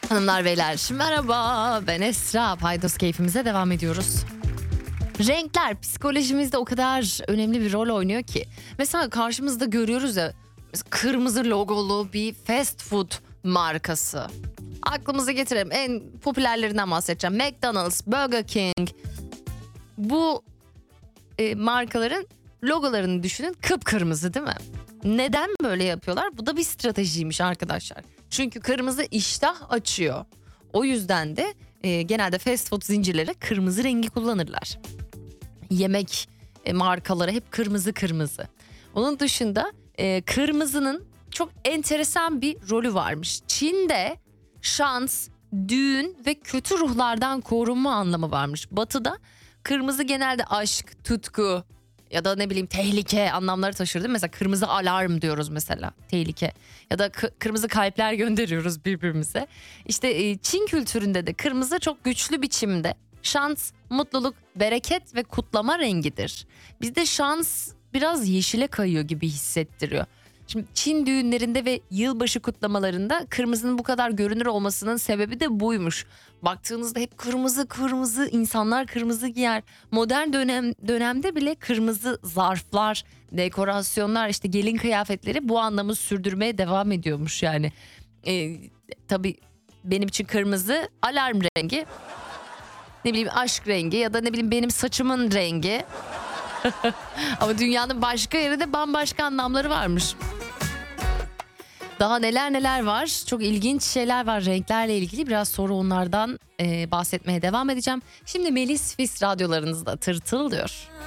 Hanımlar beyler merhaba, ben Esra. Paydos keyfimize devam ediyoruz. Renkler psikolojimizde o kadar önemli bir rol oynuyor ki. Mesela karşımızda görüyoruz ya, kırmızı logolu bir fast food markası. Aklımıza getirelim, en popülerlerinden bahsedeceğim. McDonald's, Burger King. Bu markaların logolarını düşünün, kıpkırmızı değil mi? Neden böyle yapıyorlar? Bu da bir stratejiymiş arkadaşlar. Çünkü kırmızı iştah açıyor. O yüzden de genelde fast food zincirleri kırmızı rengi kullanırlar. Yemek markaları hep kırmızı kırmızı. Onun dışında kırmızının çok enteresan bir rolü varmış. Çin'de şans, düğün ve kötü ruhlardan korunma anlamı varmış. Batı'da kırmızı genelde aşk, tutku ya da ne bileyim tehlike anlamları taşırdı. Mesela kırmızı alarm diyoruz mesela, tehlike. Ya da kırmızı kalpler gönderiyoruz birbirimize. İşte Çin kültüründe de kırmızı çok güçlü biçimde şans, mutluluk, bereket ve kutlama rengidir. Bizde şans biraz yeşile kayıyor gibi hissettiriyor. Şimdi Çin düğünlerinde ve yılbaşı kutlamalarında kırmızının bu kadar görünür olmasının sebebi de buymuş. Baktığınızda hep kırmızı kırmızı, insanlar kırmızı giyer. Modern dönemde bile kırmızı zarflar, dekorasyonlar, işte gelin kıyafetleri bu anlamı sürdürmeye devam ediyormuş yani. Tabii benim için kırmızı alarm rengi. Ne bileyim aşk rengi ya da ne bileyim benim saçımın rengi. Ama dünyanın başka yerinde bambaşka anlamları varmış. Daha neler neler var. Çok ilginç şeyler var renklerle ilgili. Biraz sonra onlardan bahsetmeye devam edeceğim. Şimdi Melis Fis radyolarınızda tırtıl diyor.